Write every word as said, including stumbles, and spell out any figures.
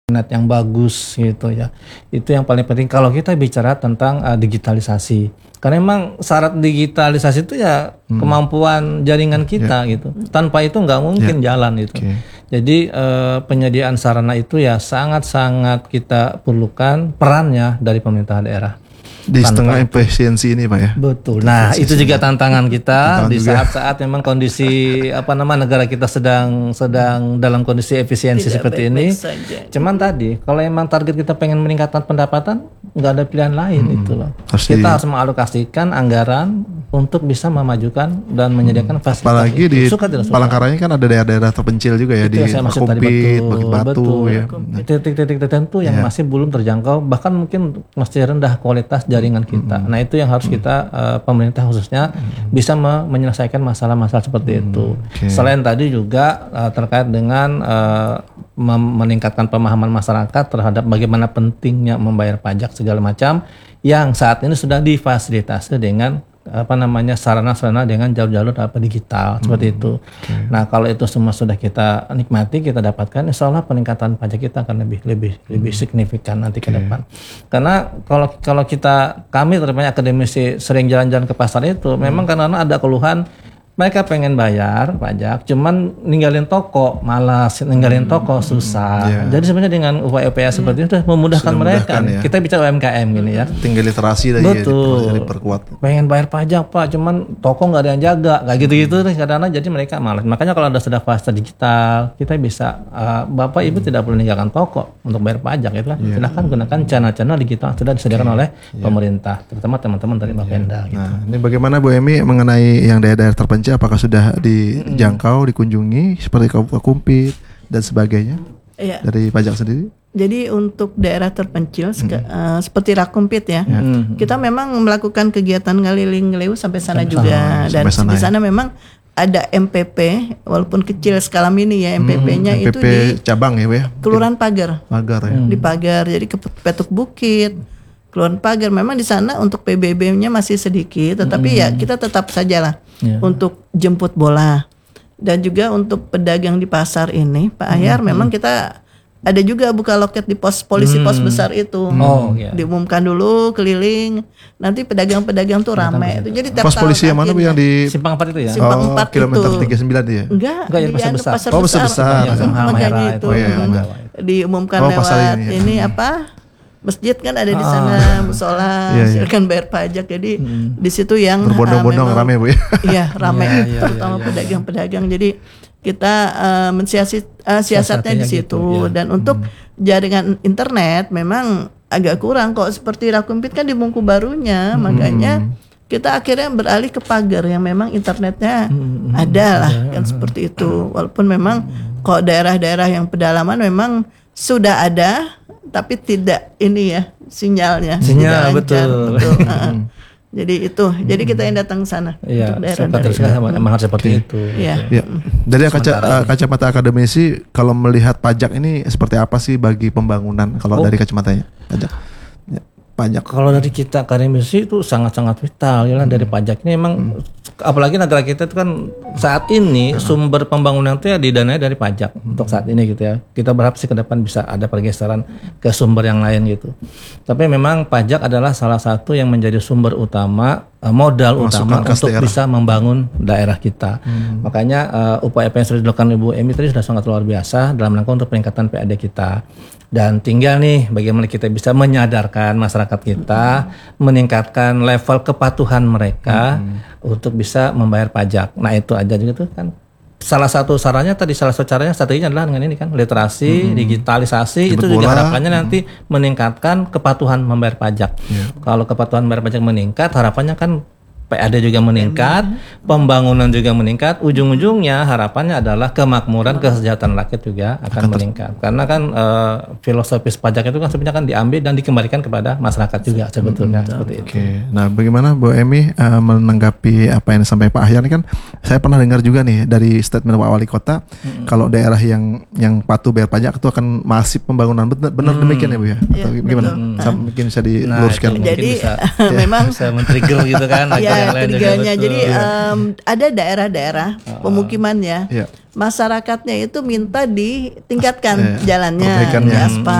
internet yang bagus gitu ya. Itu yang paling penting kalau kita bicara tentang uh, digitalisasi. Karena memang syarat digitalisasi itu ya hmm. kemampuan jaringan kita yeah. gitu. Tanpa itu nggak mungkin yeah. jalan itu. Okay. Jadi uh, penyediaan sarana itu ya sangat-sangat kita perlukan perannya dari pemerintah daerah. Di setengah efisiensi ini Pak ya. Betul. Nah itu juga tantangan kita tantangan di saat-saat memang kondisi apa nama negara kita sedang sedang dalam kondisi efisiensi tidak seperti ini. Saja. Cuman tadi kalau emang target kita pengen meningkatkan pendapatan nggak ada pilihan lain hmm. itu loh. Pasti. Kita harus mengalokasikan anggaran untuk bisa memajukan dan menyediakan hmm. fasilitas. Apalagi itu. di suka, Palangkaraya kan ada daerah-daerah terpencil juga ya itu di Kumpit, Bukit Batu ya. Titik-titik tertentu yang yeah. masih belum terjangkau bahkan mungkin masih rendah kualitas jaringan kita. Hmm. Nah itu yang harus kita uh, pemerintah khususnya hmm. bisa me- menyelesaikan masalah-masalah seperti hmm. itu. Okay. Selain tadi juga uh, terkait dengan uh, mem- meningkatkan pemahaman masyarakat terhadap bagaimana pentingnya membayar pajak segala macam yang saat ini sudah difasilitasi dengan apa namanya sarana-sarana dengan jalur-jalur apa digital hmm. seperti itu. Okay. Nah kalau itu semua sudah kita nikmati, kita dapatkan, insya Allah peningkatan pajak kita akan lebih lebih hmm. lebih signifikan nanti okay. ke depan. Karena kalau kalau kita kami terutama akademisi sering jalan-jalan ke pasar itu, hmm. memang karena ada keluhan. Mereka pengen bayar pajak, cuman ninggalin toko malas, ninggalin toko susah. Yeah. Jadi sebenarnya dengan upaya-upaya seperti itu memudahkan sudah mereka. Ya. Kita bicara U M K M gini ya. Tinggal literasi lagi betul. Diperkuat. Pengen bayar pajak Pak, cuman toko nggak ada yang jaga, kayak gitu-gitu. Hmm. Kadang-kadang jadi mereka malas. Makanya kalau ada sudah fase digital, kita bisa uh, Bapak Ibu hmm. tidak perlu meninggalkan toko untuk bayar pajak, itu kan. Yeah. Silahkan gunakan channel-channel digital sudah disediakan okay. oleh yeah. pemerintah, terutama teman-teman dari Bapenda. Yeah. Gitu. Nah, ini bagaimana Bu Emy mengenai yang daerah-daerah terpencil? Apakah sudah dijangkau, dikunjungi seperti Kumpit dan sebagainya ya. Dari pajak sendiri? Jadi untuk daerah terpencil mm-hmm. uh, seperti Rakumpit ya, ya. Mm-hmm. kita memang melakukan kegiatan ngeliling-ngeliling sampai sana sampai juga sana, dan sana, di sana ya. Memang ada M P P walaupun kecil skala mini ya M P P-nya hmm, itu M P P di cabang ya, ya. Kelurahan Pagar. Pagar ya. Di Pagar jadi ke Petuk Bukit. Kelurahan Pagar memang di sana untuk P B B-nya masih sedikit, tetapi hmm. ya kita tetap sajalah yeah. untuk jemput bola dan juga untuk pedagang di pasar ini, Pak Ahyar, hmm. memang kita ada juga buka loket di pos polisi hmm. pos besar itu, oh, yeah. diumumkan dulu keliling, nanti pedagang-pedagang tuh ramai itu, jadi pos polisi yang mana Bu yang di Simpang empat itu ya? Simpang oh, empat kilometer itu. tiga puluh sembilan ya? Enggak, Enggak yang pasar besar. pasar oh pasar besar, besar. besar. Makanya itu, oh, iya, iya. diumumkan oh, lewat ini, ya. ini apa? Masjid kan ada di sana, musola, iya, iya. silakan bayar pajak. Jadi hmm. di situ yang berbondong-bondong uh, ramai Bu ya. Iya, ramai ya, ya, terutama ya, ya, pedagang-pedagang. Jadi kita uh, mensiasat uh, siasatnya di situ gitu, ya. Dan untuk hmm. jaringan internet memang agak kurang kok seperti Rakumpit kan di Mungku Barunya, hmm. makanya kita akhirnya beralih ke Pagar yang memang internetnya hmm. ada lah kan seperti itu. Walaupun memang hmm. kok daerah-daerah yang pedalaman memang sudah ada tapi tidak ini ya sinyalnya sinyal betul, betul. uh, jadi itu hmm. jadi kita yang datang sana ya, untuk daerah-daerah memang harus seperti okay. itu ya. Ya. Dari kaca, uh, kacamata akademisi kalau melihat pajak ini seperti apa sih bagi pembangunan kalau oh. dari kacamatanya pajak ya, pajak kalau dari kita akademisi itu sangat-sangat vital ya hmm. dari pajak ini memang hmm. apalagi negara kita itu kan saat ini hmm. sumber pembangunan itu ya didanai dari pajak hmm. untuk saat ini gitu ya. Kita berharap sih ke depan bisa ada pergeseran ke sumber yang lain gitu. Tapi memang pajak adalah salah satu yang menjadi sumber utama modal Masukkan utama untuk daerah. Bisa membangun daerah kita. Hmm. Makanya uh, upaya yang sudah dilakukan Ibu Emy tadi sudah sangat luar biasa dalam rangka untuk peningkatan P A D kita. Dan tinggal nih bagaimana kita bisa menyadarkan masyarakat kita, hmm. meningkatkan level kepatuhan mereka hmm. untuk bisa membayar pajak. Nah itu aja juga tuh kan. Salah satu caranya tadi salah satu caranya strateginya adalah dengan ini kan literasi, hmm. digitalisasi. Jemput itu juga bola. Harapannya nanti hmm. meningkatkan kepatuhan membayar pajak. Yeah. Kalau kepatuhan membayar pajak meningkat, harapannya kan P A D juga meningkat, pembangunan juga meningkat, ujung-ujungnya harapannya adalah kemakmuran, kesejahteraan rakyat juga akan, akan meningkat. Karena kan uh, filosofis pajak itu kan sebenarnya kan diambil dan dikembalikan kepada masyarakat juga sebetulnya hmm, seperti okay. itu. Nah, bagaimana Bu Emy uh, menanggapi apa yang disampaikan Pak Ahyar ini kan saya pernah dengar juga nih dari statement Pak Wali Kota hmm. kalau daerah yang yang patuh bayar pajak itu akan masif pembangunan. Benar, benar hmm. demikian ya Bu ya? ya Atau gimana? Hmm. Nah, mungkin bisa diluruskan. Nah, jadi bisa, memang bisa men-trigger gitu kan. Ya, ketiganya. Jadi um, ada daerah-daerah uh, pemukimannya, yeah. masyarakatnya itu minta ditingkatkan jalannya, di aspal.